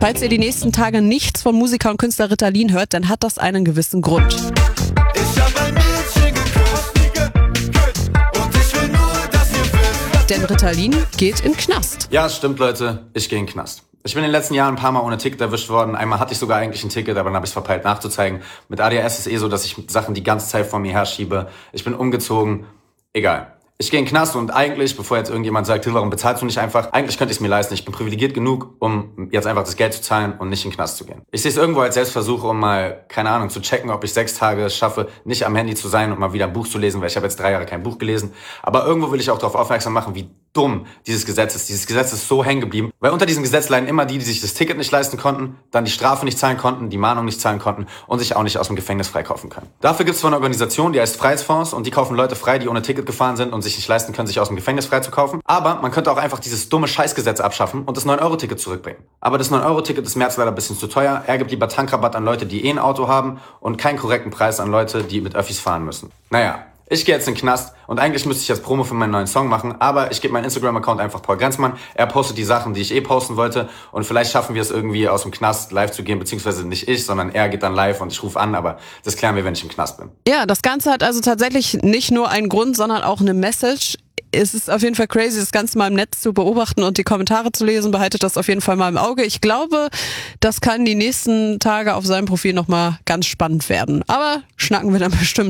Falls ihr die nächsten Tage nichts vom Musiker und Künstler Ritalin hört, dann hat das einen gewissen Grund. Ich hab ein Mädchen geküsst und ich will nur, dass ihr wisst. Denn Ritalin geht in den Knast. Ja, stimmt, Leute. Ich gehe in den Knast. Ich bin in den letzten Jahren ein paar Mal ohne Ticket erwischt worden. Einmal hatte ich sogar eigentlich ein Ticket, aber dann habe ich es verpeilt nachzuzeigen. Mit ADHS ist so, dass ich Sachen die ganze Zeit vor mir herschiebe. Ich bin umgezogen. Egal. Ich gehe in den Knast und eigentlich, bevor jetzt irgendjemand sagt, warum bezahlst du nicht einfach? Eigentlich könnte ich es mir leisten. Ich bin privilegiert genug, um jetzt einfach das Geld zu zahlen und nicht in den Knast zu gehen. Ich sehe es irgendwo als Selbstversuch, um mal, keine Ahnung, zu checken, ob ich 6 Tage es schaffe, nicht am Handy zu sein und mal wieder ein Buch zu lesen, weil ich habe jetzt 3 Jahre kein Buch gelesen. Aber irgendwo will ich auch darauf aufmerksam machen, wie dumm dieses Gesetz ist. Dieses Gesetz ist so hängen geblieben, weil unter diesem Gesetz leiden immer die sich das Ticket nicht leisten konnten, dann die Strafe nicht zahlen konnten, die Mahnung nicht zahlen konnten und sich auch nicht aus dem Gefängnis freikaufen können. Dafür gibt es zwar eine Organisation, die heißt Freiheitsfonds und die kaufen Leute frei, die ohne Ticket gefahren sind und sich nicht leisten können, sich aus dem Gefängnis freizukaufen. Aber man könnte auch einfach dieses dumme Scheißgesetz abschaffen und das 9-Euro-Ticket zurückbringen. Aber das 9-Euro-Ticket ist mir jetzt leider ein bisschen zu teuer. Er gibt lieber Tankrabatt an Leute, die ein Auto haben und keinen korrekten Preis an Leute, die mit Öffis fahren müssen. Naja. Ich gehe jetzt in den Knast und eigentlich müsste ich jetzt Promo für meinen neuen Song machen, aber ich gebe meinen Instagram-Account einfach Paul Grenzmann. Er postet die Sachen, die ich posten wollte und vielleicht schaffen wir es irgendwie aus dem Knast live zu gehen, beziehungsweise nicht ich, sondern er geht dann live und ich rufe an, aber das klären wir, wenn ich im Knast bin. Ja, das Ganze hat also tatsächlich nicht nur einen Grund, sondern auch eine Message. Es ist auf jeden Fall crazy, das Ganze mal im Netz zu beobachten und die Kommentare zu lesen. Behaltet das auf jeden Fall mal im Auge. Ich glaube, das kann die nächsten Tage auf seinem Profil nochmal ganz spannend werden. Aber schnacken wir dann bestimmt